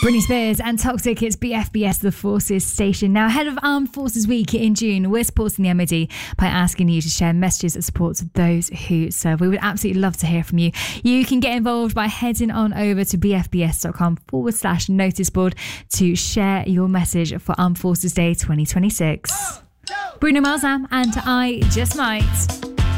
Britney Spears and Toxic. It's BFBS, the Forces station. Now, ahead of Armed Forces Week in June, we're supporting the MOD by asking you to share messages of support to those who serve. We would absolutely love to hear from you. You can get involved by heading on over to bfbs.com/noticeboard to share your message for Armed Forces Day 2026. Bruno Mars and I Just Might.